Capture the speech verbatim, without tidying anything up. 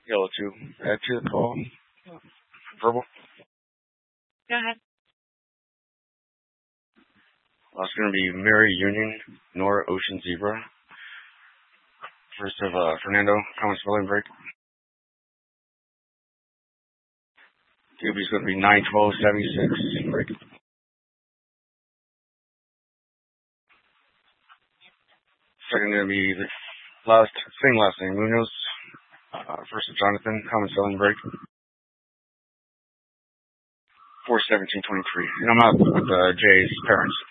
Yellow two. Add to the call. Verbal. Go ahead. Last going to be Mary Union, Nora Ocean Zebra. First of uh, Fernando, common spelling break. Q B is going to be nine twelve seventy-six. Break. Second going to be the last, same last name, Munoz. Uh, first of Jonathan, common spelling break. four seventeen twenty-three. And I'm out with uh, Jay's parents.